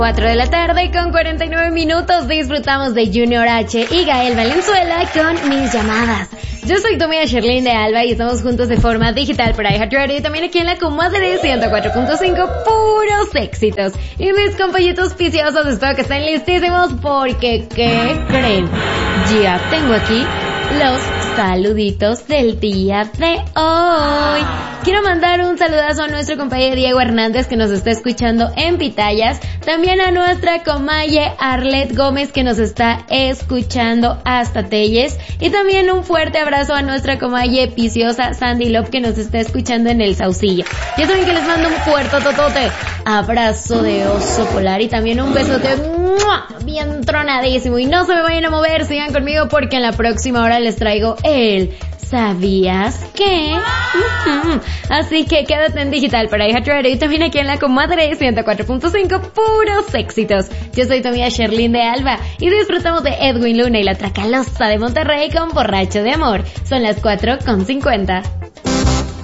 4 de la tarde con 49 minutos disfrutamos de Junior H y Gael Valenzuela con Mis Llamadas. Yo soy tu amiga Sherlyn de Alba y estamos juntos de forma digital por iHeartRadio y también aquí en la comadre 104.5, puros éxitos. Y mis compañitos viciosos, espero que estén listísimos porque, ¿qué creen? Ya tengo aquí los saluditos del día de hoy. Quiero mandar un saludazo a nuestro compañero Diego Hernández que nos está escuchando en Pitayas, también a nuestra comaye Arlet Gómez que nos está escuchando hasta Telles y también un fuerte abrazo a nuestra comaye viciosa Sandy Love que nos está escuchando en el Saucillo. Ya saben que les mando un fuerte totote abrazo de oso polar y también un besote bien tronadísimo y no se me vayan a mover, sigan conmigo porque en la próxima hora les traigo el ¿sabías qué? Así que quédate en digital para iHeartRadio y también aquí en la comadre 104.5, puros éxitos. Yo soy tu amiga Sherlyn de Alba y disfrutamos de Edwin Luna y la Tracalosa de Monterrey con Borracho de Amor. Son las 4:50.